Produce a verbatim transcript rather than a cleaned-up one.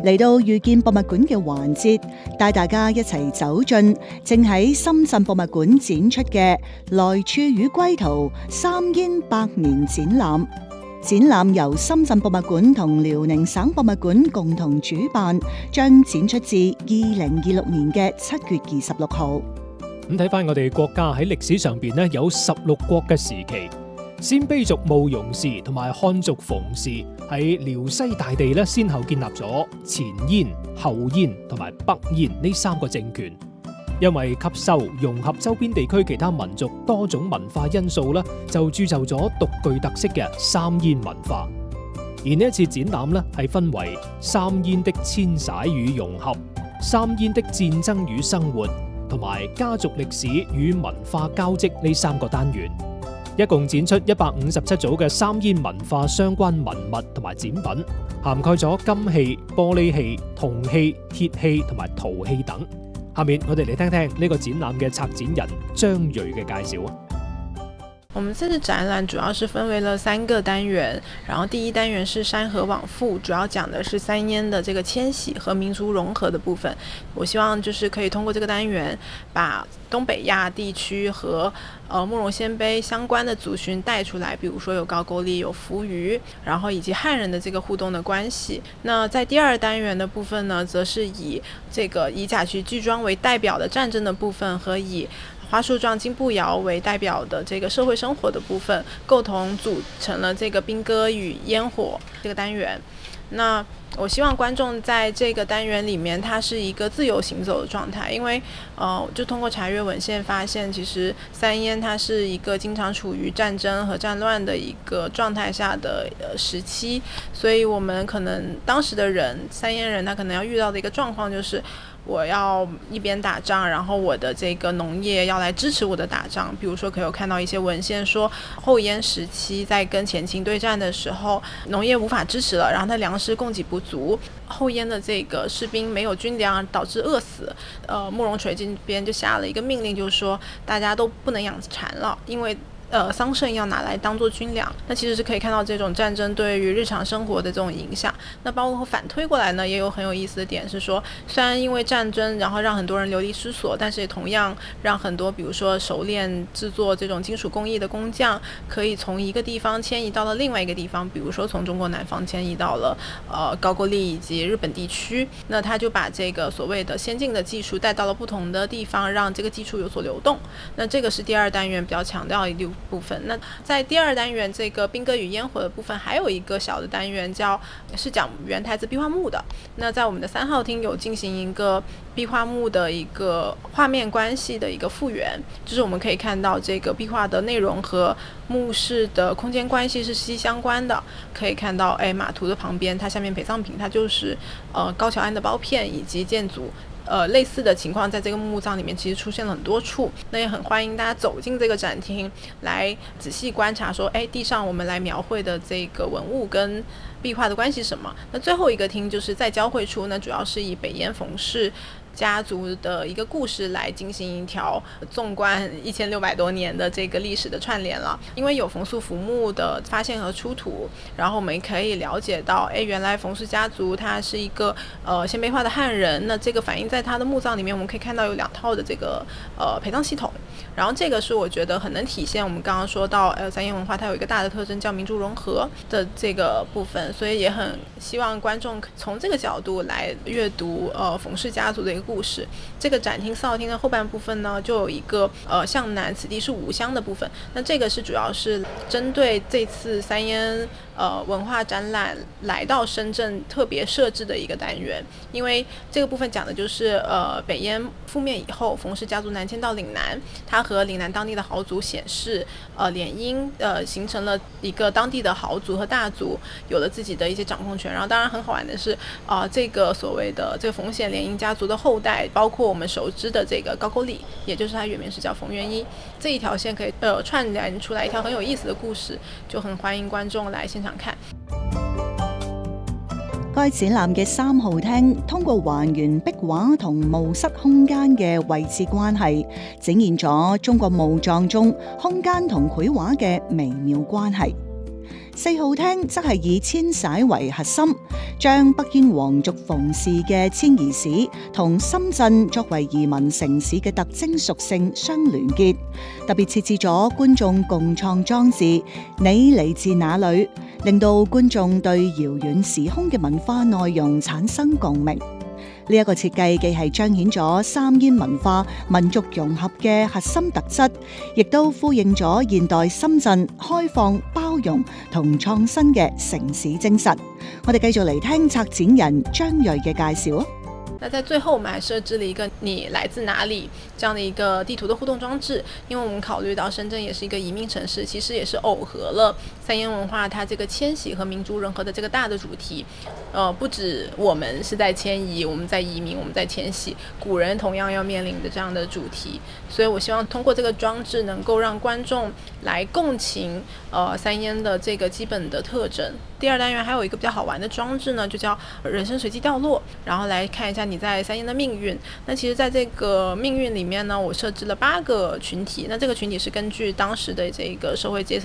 嚟到遇見博物館嘅環節，帶大家一齊走進正喺深圳博物館展出嘅來處與歸途三煙百年展覽。展覽由深圳博物館同遼寧省博物館共同主辦，將展出至二零二六年嘅七月二十六號。 咁睇翻我哋國家喺歷史上邊咧，有十六國嘅時期，鮮卑族慕容氏同埋漢族馮氏喺遼西大地咧，先後建立咗前燕、後燕同埋北燕呢三個政權。因為吸收融合周邊地區其他民族多種文化因素咧，就鑄就咗獨具特色嘅三燕文化。而呢一次展覽咧，係分為三燕的遷徙與融合、三燕的戰爭與生活同埋家族歷史與文化交織呢三個單元，一共展出一百五十七組嘅三燕文化相關文物同埋展品，涵蓋咗金器、玻璃器、銅器、鐵器同埋陶器等。下面我哋嚟聽聽呢個展覽嘅策展人張瑞嘅介紹啊。 我們這次展覽主要是分為了三個單元，然後第一單元是山河往復，主要講的是三燕的這個遷徙和民族融合的部分。我希望就是可以通過這個單元，把東北亞地區和呃慕容鮮卑相關的族群帶出來，比如說有高句麗、有扶餘，然後以及漢人的這個互動的關係。那在第二單元的部分呢，則是以這個以甲曲劇莊為代表的戰爭的部分，和以花樹狀金步謠為代表的這個社會生活的部分，共同組成了這個兵歌與煙火這個單元。那我希望觀眾在這個單元裡面，它是一個自由行走的狀態，因為呃，就通過查閱文獻發現，其實三燕它是一個經常處於戰爭和戰亂的一個狀態下的呃時期，所以我們可能當時的人，三燕人他可能要遇到的一個狀況就是，我要一邊打仗，然後我的這個農業要來支持我的打仗。比如說可以有看到一些文獻說，後燕時期在跟前秦對戰的時候，農業無法支持了，然後它糧食供給不足，後燕的這個士兵沒有軍糧，導致餓死。呃，慕容垂這邊就下了一個命令，就是說大家都不能養蠶了，因為呃，桑葚要拿來當做軍糧。那其實是可以看到這種戰爭對於日常生活的這種影響。那包括反推過來呢，也有很有意思的點是說，雖然因為戰爭然後讓很多人流離失所，但是也同樣讓很多比如說熟練製作這種金屬工藝的工匠可以從一個地方遷移到了另外一個地方，比如說從中國南方遷移到了呃高句麗以及日本地區。那他就把這個所謂的先進的技術帶到了不同的地方，讓這個技術有所流動。那這個是第二單元比較強調一部分。那在第二單元這個兵歌與煙火的部分，還有一個小的單元叫是講元台子壁畫墓的。那在我們的三號廳有進行一個壁畫墓的一個畫面關係的一個復原，就是我們可以看到這個壁畫的內容和墓室的空間關係是息息相關的。可以看到，哎，馬圖的旁邊，它下面陪葬品，它就是呃高橋安的刀片以及建築。呃，類似的情況在這個墓葬裡面其實出現了很多處，那也很歡迎大家走進這個展廳來仔細觀察說，哎，地上我們來描繪的這個文物跟壁畫的關係是什麼。那最後一個廳就是在交匯處呢，主要是以北燕馮氏家族的一個故事來進行一條縱觀一千六百多年的這個歷史的串聯了。因為有馮素墳墓的發現和出土，然後我們可以了解到，哎，原來馮氏家族它是一個呃鮮卑化的漢人。那這個反映在他的墓葬裡面，我們可以看到有兩套的這個呃陪葬系統。然後這個是我覺得很能體現我們剛剛說到，呃三燕文化它有一個大的特徵叫民族融合的這個部分，所以也很希望觀眾從這個角度來閱讀呃馮氏家族的一個故事。這個展廳四號廳的後半部分呢，就有一個呃向南此地是吾鄉的部分。那這個是主要是針對這次三燕呃文化展覽來到深圳特別設置的一個單元，因為這個部分講的就是呃北燕覆滅以後，馮氏家族南遷到嶺南，他和嶺南當地的豪族顯氏呃聯姻，呃形成了一個當地的豪族和大族有了自己的一些掌控權。然後當然很好玩的是啊、呃，這個所謂的這個馮顯聯姻家族的後代，包括我們熟知的這個高句麗，也就是它原名是叫馮元一，這一條線可以呃串聯出來一條很有意思的故事，就很歡迎觀眾來現場看。 該展覽嘅三號廳通過還原壁畫同墓室空間嘅位置關係，展現咗中國墓葬中空間同繪畫嘅微妙關係。四號廳則係以遷徙為核心， 將北燕皇族馮氏嘅遷移史同深圳作為移民城市嘅特徵屬性相聯結，特別設置咗觀眾共創裝置《你嚟自哪裏》，令到觀眾對遙遠時空嘅文化內容產生共鳴。呢一個設計既係彰顯咗三煙文化民族融合嘅核心特質，亦都呼應咗現代深圳開放、包容同創新嘅城市精神。我哋繼續嚟聽策展人張睿嘅介紹啊！ 那在最後，我們還設置了一個你來自哪裡這樣的一個地圖的互動裝置，因為我們考慮到深圳也是一個移民城市，其實也是耦合了三煙文化它這個遷徙和民族融合的這個大的主題。呃，不止我們是在遷移，我們在移民，我們在遷徙，古人同樣要面臨的這樣的主題。所以我希望通過這個裝置能夠讓觀眾來共情呃三煙的這個基本的特徵。第二單元還有一個比較好玩的裝置呢，就叫人生隨機掉落，然後來看一下你在三煙的命運。那其實在這個命運裡面呢，我設置了八個群體，那這個群體是根據當時的這個社會階層